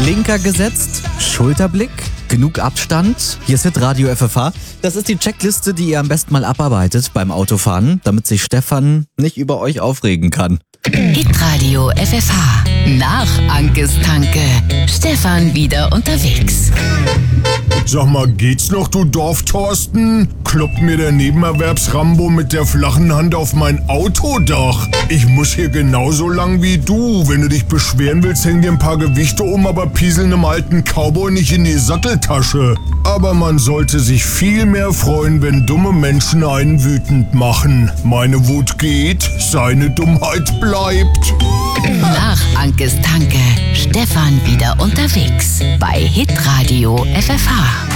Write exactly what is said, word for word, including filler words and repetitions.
Blinker gesetzt, Schulterblick, genug Abstand. Hier ist Hitradio F F H. Das ist die Checkliste, die ihr am besten mal abarbeitet beim Autofahren, damit sich Stefan nicht über euch aufregen kann. Hitradio F F H. Nach Ankes Tanke. Stefan wieder unterwegs. Sag mal, geht's noch, du Dorftorsten? Kloppt mir der Nebenerwerbsrambo mit der flachen Hand auf mein Autodach. Ich muss hier genauso lang wie du. Wenn du dich beschweren willst, häng dir ein paar Gewichte um, aber piesel einem alten Cowboy nicht in die Satteltasche. Aber man sollte sich viel mehr freuen, wenn dumme Menschen einen wütend machen. Meine Wut geht, seine Dummheit bleibt. Nach Ankes Tanke. Stefan wieder unterwegs. Bei Hitradio F F H.